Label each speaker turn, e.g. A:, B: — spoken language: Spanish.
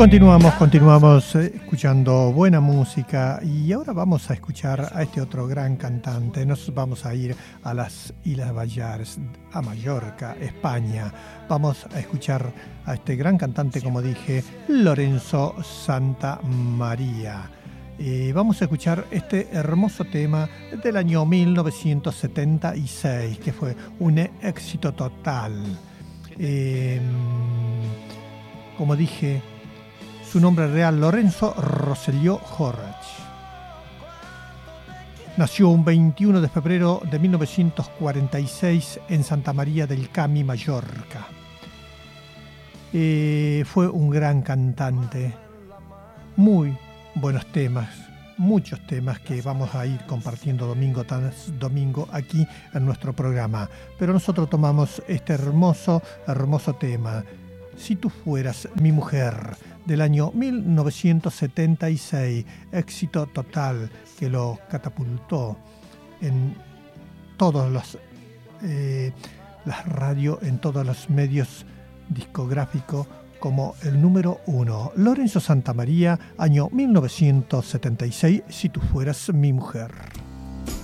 A: Continuamos escuchando buena música y ahora vamos a escuchar a este otro gran cantante. Nos vamos a ir a las Islas Baleares, a Mallorca, España. Vamos a escuchar a este gran cantante, como dije, Lorenzo Santamaría. Vamos a escuchar este hermoso tema del año 1976, que fue un éxito total. Como dije, su nombre real, Lorenzo Rosselló Horrach. Nació un 21 de febrero de 1946 en Santa María del Camí, Mallorca. Fue un gran cantante. Muy buenos temas, muchos temas que vamos a ir compartiendo domingo tras domingo aquí en nuestro programa. Pero nosotros tomamos este hermoso tema, Si tú fueras mi mujer, del año 1976, éxito total que lo catapultó en todas las radios, en todos los medios discográficos como el número 1. Lorenzo Santamaría, año 1976, Si tú fueras mi mujer.